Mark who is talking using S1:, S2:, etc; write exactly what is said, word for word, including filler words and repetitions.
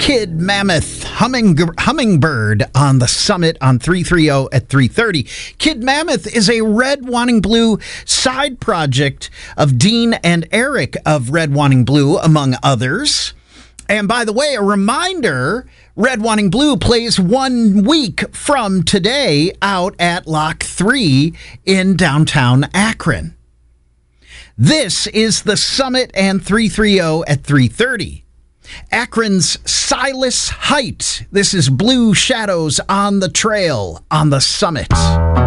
S1: Kid Mammoth Humming, Hummingbird on the Summit on three thirty at three thirty. Kid Mammoth is a Red Wanting Blue side project of Dean and Eric of Red Wanting Blue, among others. And by the way, a reminder, Red Wanting Blue plays one week from today out at Lock three in downtown Akron. This is the Summit and three thirty at three thirty. Akron's Silas Height. This is Blue Shadows on the Trail on the Summit.